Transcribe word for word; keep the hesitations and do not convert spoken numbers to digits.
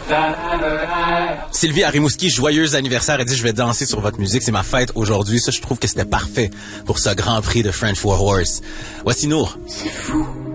Sylvie à Rimouski, joyeux anniversaire. Elle dit, je vais danser sur votre musique. C'est ma fête aujourd'hui. Ça, je trouve que c'était parfait pour ce Grand Prix de French War Horse. Voici Nour. C'est fou.